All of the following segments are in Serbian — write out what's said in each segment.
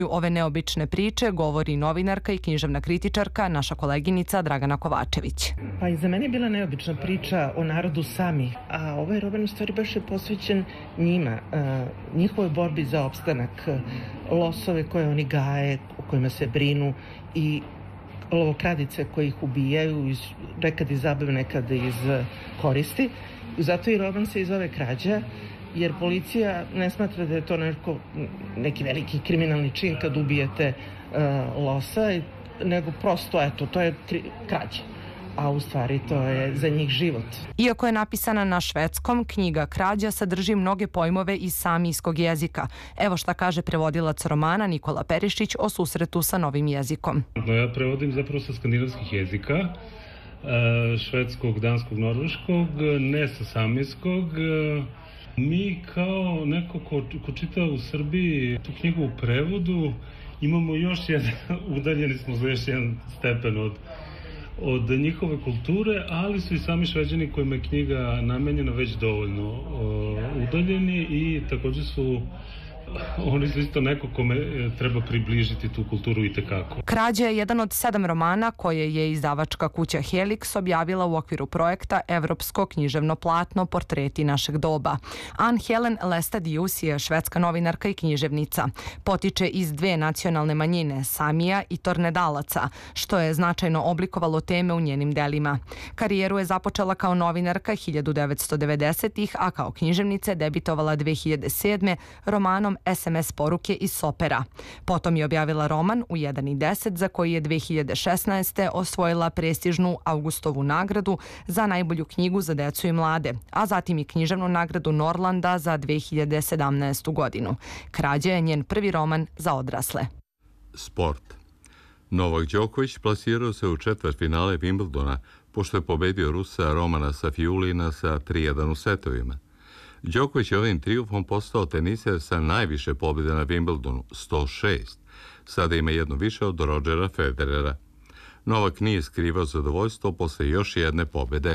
Ove neobične priče govori novinarka i književna kritičarka, naša koleginica Dragana Kovačević. Pa i za mene je bila neobična priča o narodu Sami, a ovaj roman u stvari baš je posvećen njima, njihovoj borbi za opstanak, losove koje oni gaje, o kojima se brinu i lovokradice koji ih ubijaju, nekad iz zabave, nekad iz koristi. Zato i roman se zove Krađa, jer policija ne smatra da je to neki veliki kriminalni čin kad ubijete losa, nego prosto, eto, to je krađa. A u stvari to je za njih život. Iako je napisana na švedskom, knjiga Krađa sadrži mnoge pojmove iz samijskog jezika. Evo šta kaže prevodilac romana Nikola Perišić o susretu sa novim jezikom. Ja prevodim zapravo sa skandinavskih jezika, švedskog, danskog, norveškog, ne sa samijskog. Mi kao neko ko čita u Srbiji tu knjigu u prevodu, imamo još jedan, udaljeni smo za još jedan stepen od njihove kulture, ali su i sami Šveđani kojima je knjiga namenjena već dovoljno udaljeni i također su oni su isto neko kome treba približiti tu kulturu i tekako. Krađa je jedan od 7 romana koje je izdavačka kuća Helix objavila u okviru projekta Evropsko književno platno Portreti našeg doba. Ann Helen Lestadius je švedska novinarka i književnica. Potiče iz 2 nacionalne manjine, Samija i Tornedalaca, što je značajno oblikovalo teme u njenim delima. Karijeru je započela kao novinarka 1990-ih, a kao književnica debitovala 2007. romanom SMS poruke iz Sopera. Potom je objavila roman U 1 i 10 za koji je 2016. osvojila prestižnu Augustovu nagradu za najbolju knjigu za decu i mlade, a zatim i književnu nagradu Norlanda za 2017. godinu. Krađa je njen prvi roman za odrasle. Sport. Novak Đoković plasirao se u četvrtfinale Wimbledona pošto je pobedio Rusa Romana Safiulina sa 3-1 u setovima. Đoković je ovim trijumfom postao teniser sa najviše pobjede na Wimbledonu, 106. Sada ima jedno više od Rodgera Federera. Novak nije skrivao zadovoljstvo posle još jedne pobjede.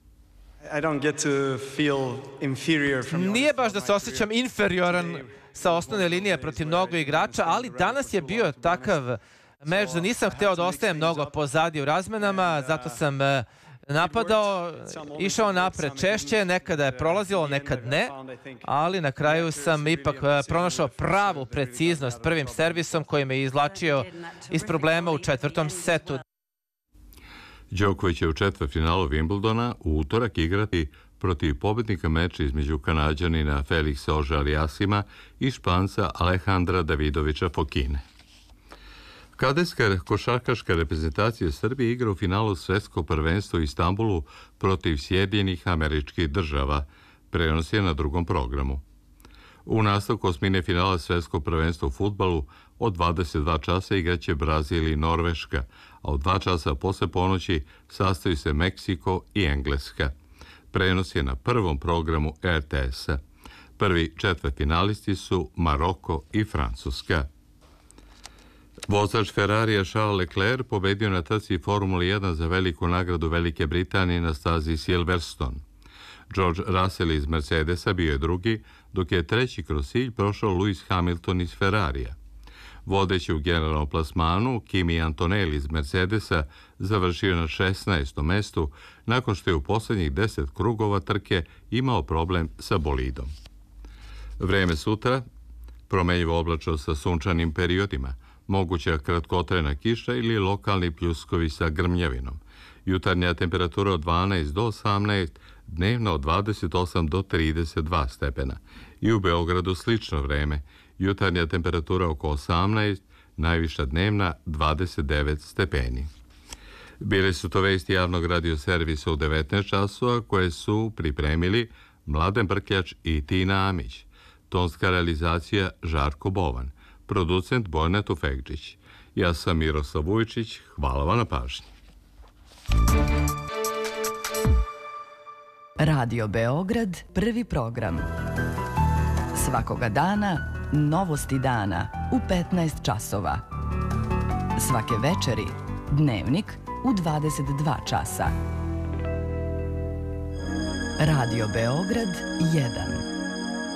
Nije baš da se osjećam inferioran sa osnovne linije protiv mnogo igrača, ali danas je bio takav meč da nisam hteo da ostajem mnogo pozadi u razmenama, zato sam napadao, išao napred češće, nekada je prolazilo, nekad ne, ali na kraju sam ipak pronašao pravu preciznost prvim servisom koji me izvlačio iz problema u 4. setu. Đoković će u četvrtfinalu Wimbledona u utorak igrati protiv pobednika meča između Kanađanina Felixa Auger-Aliassima i Španca Alejandra Davidovića Fokine. Kadetska košarkaška reprezentacija Srbije igra u finalu Svetskog prvenstva u Istanbulu protiv Sjedinjenih Američkih Država, prenos je na 2. programu. U nastavku osmine finala Svetskog prvenstva u fudbalu od 22 časa igraće Brazil i Norveška, a od 2 časa posle ponoći sastaju se Meksiko i Engleska. Prenos je na 1. programu RTS-a. Prvi četvrtfinalisti su Maroko i Francuska. Vozač Ferrarija Charles Leclerc pobedio na trci Formule 1 za veliku nagradu Velike Britanije na stazi Silverstone. George Russell iz Mercedesa bio je drugi, dok je treći kroz cilj prošao Lewis Hamilton iz Ferrarija. Vodeći u generalnom plasmanu, Kimi Antonelli iz Mercedesa završio na 16. mestu nakon što je u posljednjih 10 krugova trke imao problem sa bolidom. Vreme sutra, promenljivo oblačno sa sunčanim periodima, moguća kratkotrajna kiša ili lokalni pljuskovi sa grmljavinom. Jutarnja temperatura od 12 do 18, dnevna od 28 do 32 stepena. I u Beogradu slično vreme. Jutarnja temperatura oko 18, najviša dnevna 29 stepeni. Bile su to vesti javnog radioservisa u 19 časova koje su pripremili Mladen Brkljač i Tina Amić. Tonska realizacija Žarko Bovan. Producent Bojana Tufekđić. Ja sam Miroslav Vujčić. Hvala vam na pažnji. Radio Beograd, prvi program. Svakoga dana, novosti dana u 15 časova. Svake večeri, dnevnik u 22 časa. Radio Beograd 1.